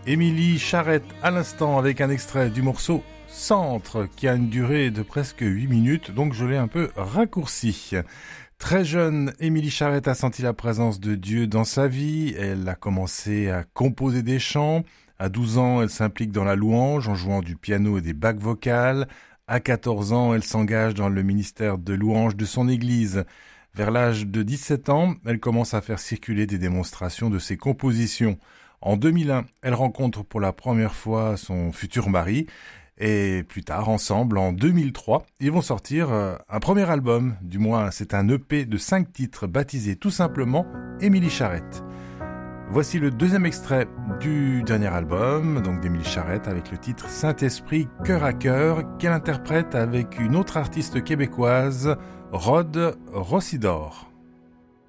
Émilie Charrette à l'instant avec un extrait du morceau Centre qui a une durée de presque 8 minutes, donc je l'ai un peu raccourci. Très jeune, Émilie Charrette a senti la présence de Dieu dans sa vie. Elle a commencé à composer des chants. À 12 ans, elle s'implique dans la louange en jouant du piano et des bacs vocales. À 14 ans, elle s'engage dans le ministère de louange de son église. Vers l'âge de 17 ans, elle commence à faire circuler des démonstrations de ses compositions. En 2001, elle rencontre pour la première fois son futur mari et plus tard, ensemble, en 2003, ils vont sortir un premier album. Du moins, c'est un EP de 5 titres baptisé tout simplement Émilie Charrette. Voici le deuxième extrait du dernier album, donc d'Émilie Charrette, avec le titre Saint-Esprit, cœur à cœur, qu'elle interprète avec une autre artiste québécoise, Rod Rossidor.